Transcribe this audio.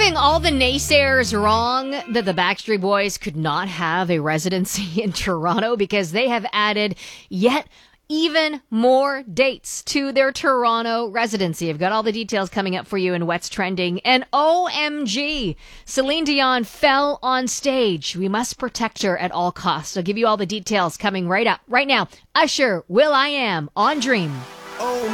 proving all the naysayers wrong that the Backstreet Boys could not have a residency in Toronto because they have added yet even more dates to their Toronto residency. I've got all the details coming up for you in What's Trending. And OMG, Celine Dion fell on stage. We must protect her at all costs. I'll give you all the details coming right up right now. Usher, Will.i.am on Dream.